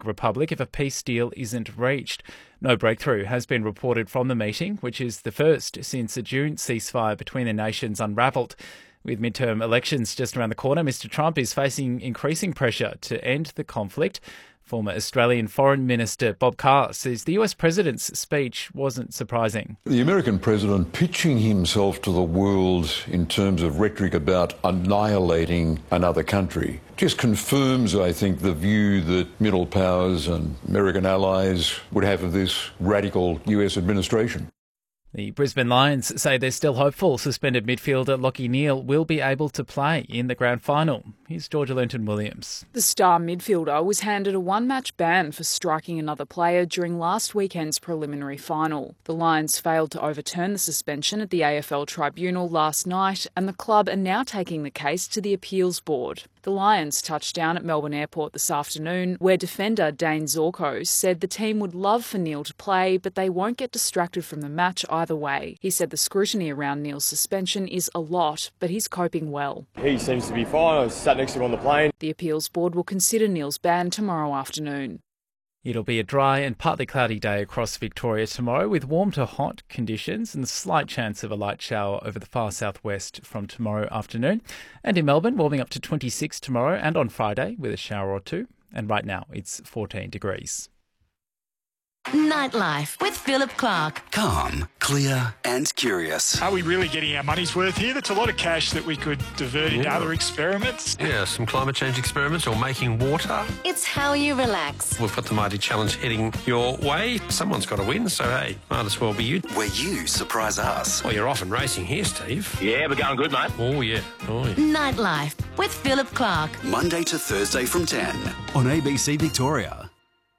Republic if a peace deal isn't reached. No breakthrough has been reported from the meeting, which is the first since a June ceasefire between the nations unravelled. With midterm elections just around the corner, Mr Trump is facing increasing pressure to end the conflict. Former Australian Foreign Minister Bob Carr says the US president's speech wasn't surprising. The American president pitching himself to the world in terms of rhetoric about annihilating another country just confirms, I think, the view that middle powers and American allies would have of this radical US administration. The Brisbane Lions say they're still hopeful suspended midfielder Lachie Neale will be able to play in the grand final. Here's Georgia Linton-Williams. The star midfielder was handed a one-match ban for striking another player during last weekend's preliminary final. The Lions failed to overturn the suspension at the AFL tribunal last night, and the club are now taking the case to the appeals board. The Lions touched down at Melbourne Airport this afternoon, where defender Dane Zorko said the team would love for Neale to play, but they won't get distracted from the match either way. He said the scrutiny around Neale's suspension is a lot, but he's coping well. He seems to be fine. I was sat next to him on the plane. The appeals board will consider Neale's ban tomorrow afternoon. It'll be a dry and partly cloudy day across Victoria tomorrow, with warm to hot conditions and a slight chance of a light shower over the far southwest from tomorrow afternoon. And in Melbourne, warming up to 26 tomorrow and on Friday with a shower or two. And right now, it's 14 degrees. Nightlife with Philip Clark. Calm, clear and curious. Are we really getting our money's worth here? That's a lot of cash that we could divert into other experiments. Yeah, some climate change experiments or making water. It's how you relax. We've got the Mighty Challenge heading your way. Someone's got to win, so hey, might as well be you. Where you surprise us. Well, you're off and racing here, Steve. Yeah, we're going good, mate. Oh, yeah. Oh, yeah. Nightlife with Philip Clark. Monday to Thursday from 10 on ABC Victoria.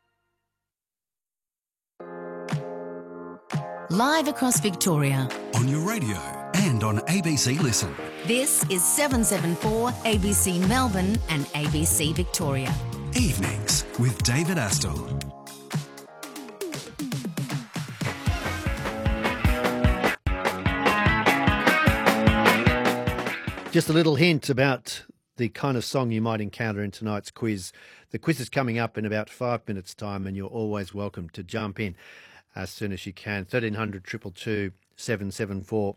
Live across Victoria. On your radio and on ABC Listen. This is 774 ABC Melbourne and ABC Victoria. Evenings with David Astle. Just a little hint about the kind of song you might encounter in tonight's quiz. The quiz is coming up in about 5 minutes' time, and you're always welcome to jump in as soon as you can. 1300 222 774,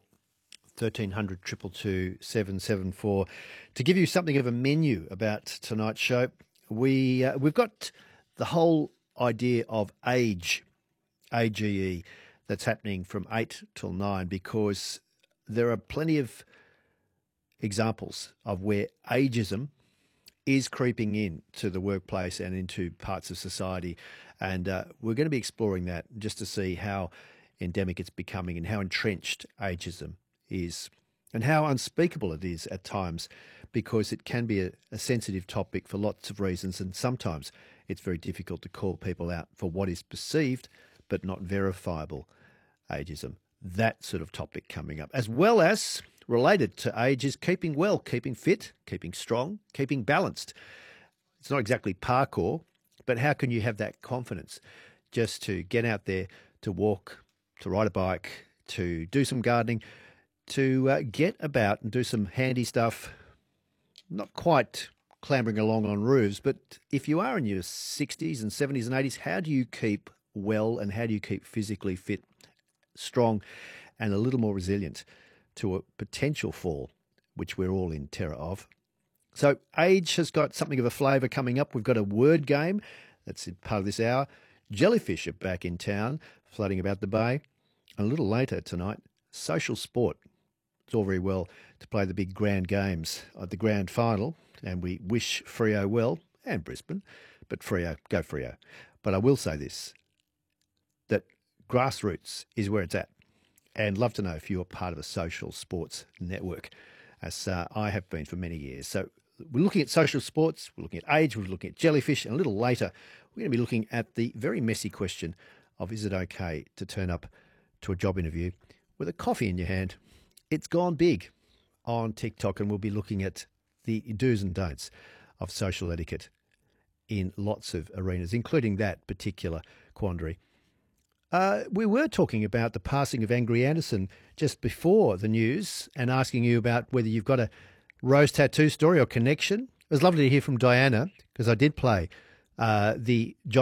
1300 222 774. To give you something of a menu about tonight's show, we've got the whole idea of AGE, AGE, that's happening from 8 till 9, because there are plenty of examples of where ageism is creeping in to the workplace and into parts of society. And we're going to be exploring that just to see how endemic it's becoming and how entrenched ageism is and how unspeakable it is at times, because it can be a sensitive topic for lots of reasons, and sometimes it's very difficult to call people out for what is perceived but not verifiable ageism. That sort of topic coming up, as well as related to age, is keeping well, keeping fit, keeping strong, keeping balanced. It's not exactly parkour, but how can you have that confidence just to get out there, to walk, to ride a bike, to do some gardening, to get about and do some handy stuff, not quite clambering along on roofs, but if you are in your 60s and 70s and 80s, how do you keep well and how do you keep physically fit, strong and a little more resilient to a potential fall, which we're all in terror of? So age has got something of a flavour coming up. We've got a word game that's part of this hour. Jellyfish are back in town, floating about the bay. And a little later tonight, social sport. It's all very well to play the big grand games at the grand final, and we wish Freo well, and Brisbane, but Freo, go Freo. But I will say this, that grassroots is where it's at. And love to know if you're part of a social sports network, as I have been for many years. So we're looking at social sports, we're looking at age, we're looking at jellyfish, and a little later we're going to be looking at the very messy question of, is it okay to turn up to a job interview with a coffee in your hand? It's gone big on TikTok, and we'll be looking at the do's and don'ts of social etiquette in lots of arenas, including that particular quandary. We were talking about the passing of Angry Anderson just before the news and asking you about whether you've got a rose tattoo story or connection. It was lovely to hear from Diana, because I did play the John